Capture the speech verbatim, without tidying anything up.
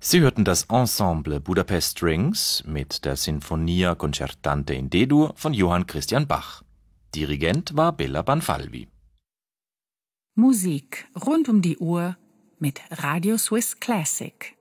Sie hörten das Ensemble Budapest Strings mit der Sinfonia Concertante in D-Dur von Johann Christian Bach. Dirigent war Béla Banfalvi. Musik rund um die Uhr mit Radio Swiss Classic.